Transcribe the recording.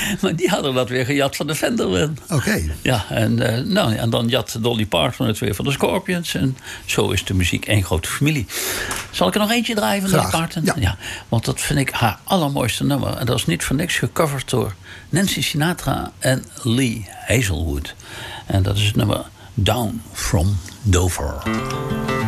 Maar die hadden dat weer gejat van de Fender. Oké. Ja, en dan jat Dolly Parton het weer van de Scorpions. En zo is de muziek één grote familie. Zal ik er nog eentje draaien van Dolly Parton? Ja. Want dat vind ik haar allermooiste nummer. En dat is niet voor niks gecoverd door Nancy Sinatra en Lee Hazelwood. En dat is het nummer Down from Dover.